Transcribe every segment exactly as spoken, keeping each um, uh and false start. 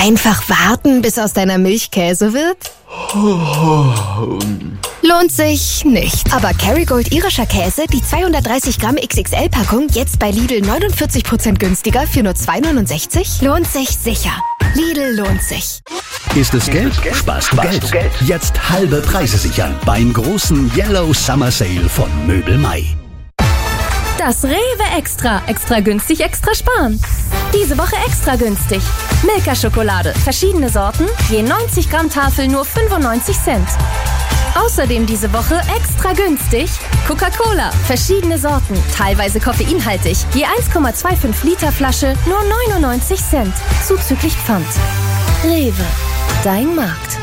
Einfach warten, bis aus deiner Milch Käse wird? Lohnt sich nicht. Aber Kerrygold irischer Käse, die zweihundertdreißig Gramm X X L-Packung, jetzt bei Lidl neunundvierzig Prozent günstiger für nur zwei neunundsechzig? Lohnt sich sicher. Lidl lohnt sich. Ist es Geld? Sparst du Geld. Jetzt halbe Preise sichern beim großen Yellow Summer Sale von Möbel Mai. Das Rewe Extra. Extra günstig, extra sparen. Diese Woche extra günstig. Milka-Schokolade. Verschiedene Sorten. Je neunzig Gramm Tafel nur fünfundneunzig Cent. Außerdem diese Woche extra günstig. Coca-Cola. Verschiedene Sorten. Teilweise koffeinhaltig. Je eins Komma fünfundzwanzig Liter Flasche nur neunundneunzig Cent. Zuzüglich Pfand. Rewe. Dein Markt.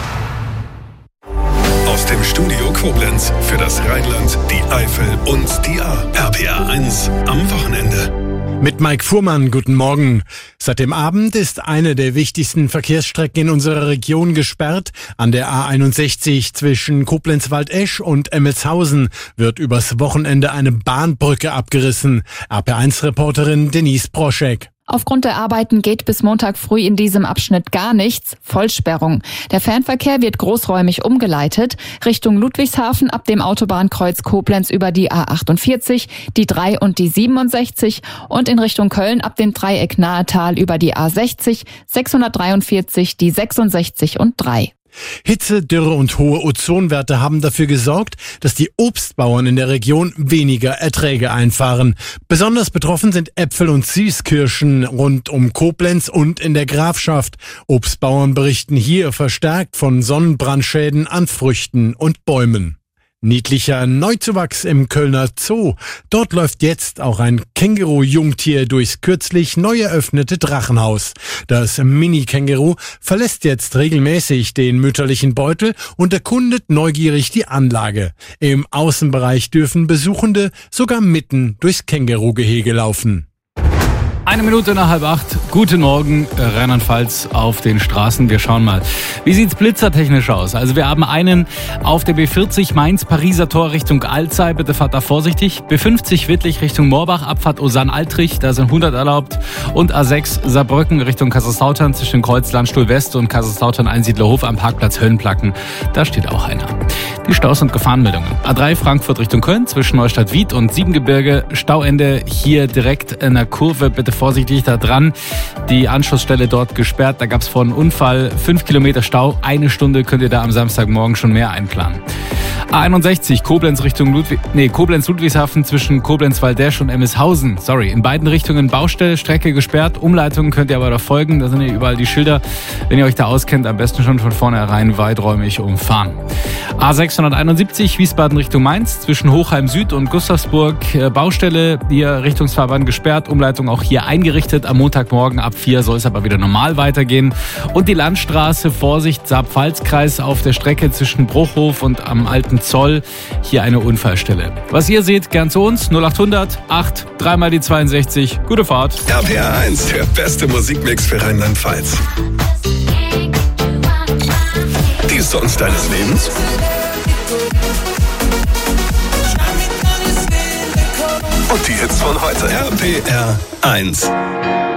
Aus dem Studio Koblenz für das Rheinland, die Eifel und die Ahr. R P R eins am Wochenende. Mit Mike Fuhrmann, guten Morgen. Seit dem Abend ist eine der wichtigsten Verkehrsstrecken in unserer Region gesperrt. An der A einundsechzig zwischen Koblenz-Waldesch und Emmelshausen wird übers Wochenende eine Bahnbrücke abgerissen. R P R eins Reporterin Denise Broschek. Aufgrund der Arbeiten geht bis Montag früh in diesem Abschnitt gar nichts. Vollsperrung. Der Fernverkehr wird großräumig umgeleitet. Richtung Ludwigshafen ab dem Autobahnkreuz Koblenz über die A achtundvierzig, die drei und die siebenundsechzig und in Richtung Köln ab dem Dreieck Nahetal über die A sechzig, sechshundertdreiundvierzig, die sechsundsechzig und drei. Hitze, Dürre und hohe Ozonwerte haben dafür gesorgt, dass die Obstbauern in der Region weniger Erträge einfahren. Besonders betroffen sind Äpfel und Süßkirschen rund um Koblenz und in der Grafschaft. Obstbauern berichten hier verstärkt von Sonnenbrandschäden an Früchten und Bäumen. Niedlicher Neuzuwachs im Kölner Zoo. Dort läuft jetzt auch ein Känguru-Jungtier durchs kürzlich neu eröffnete Drachenhaus. Das Mini-Känguru verlässt jetzt regelmäßig den mütterlichen Beutel und erkundet neugierig die Anlage. Im Außenbereich dürfen Besuchende sogar mitten durchs Känguru-Gehege laufen. Eine Minute nach halb acht. Guten Morgen, Rheinland-Pfalz auf den Straßen. Wir schauen mal, wie sieht's blitzertechnisch aus? Also wir haben einen auf der B vierzig Mainz-Pariser Tor Richtung Alzey. Bitte fahrt da vorsichtig. B fünfzig Wittlich Richtung Moorbach, Abfahrt Osann-Altrich. Da sind hundert erlaubt. Und A sechs Saarbrücken Richtung Kaiserslautern zwischen Kreuz Landstuhl West und Kaiserslautern Einsiedlerhof am Parkplatz Höllenplacken. Da steht auch einer. Die Staus- und Gefahrenmeldungen. A drei Frankfurt Richtung Köln zwischen Neustadt-Wied und Siebengebirge. Stauende hier direkt in der Kurve. Bitte vorsichtig da dran. Die Anschlussstelle dort gesperrt. Da gab es vor einem Unfall fünf Kilometer Stau. Eine Stunde könnt ihr da am Samstagmorgen schon mehr einplanen. A einundsechzig Koblenz Richtung Ludwig, nee, Koblenz-Ludwigshafen zwischen Koblenz-Waldesch und Emmelshausen. Sorry, in beiden Richtungen Baustelle, Strecke gesperrt. Umleitungen könnt ihr aber da folgen. Da sind ja überall die Schilder. Wenn ihr euch da auskennt, am besten schon von vornherein weiträumig umfahren. A sechshunderteinundsiebzig Wiesbaden Richtung Mainz zwischen Hochheim Süd und Gustavsburg. Baustelle, hier Richtungsfahrbahn gesperrt. Umleitung auch hier eingerichtet. Am Montagmorgen ab vier soll es aber wieder normal weitergehen. Und die Landstraße, Vorsicht, Saar-Pfalz-Kreis auf der Strecke zwischen Bruchhof und am Alten Zoll. Hier eine Unfallstelle. Was ihr seht, gern zu uns. null achthundert acht, dreimal die zweiundsechzig. Gute Fahrt. R P R eins, der beste Musikmix für Rheinland-Pfalz. Die Songs deines Lebens. Und die Hits von heute. R P R eins.